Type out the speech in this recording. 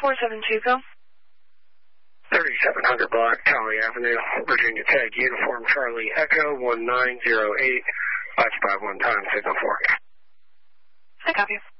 472, go. 3700 block, Tally Avenue, Virginia Tech, Uniform Charlie Echo 1908, 551 time, signal 4. I copy.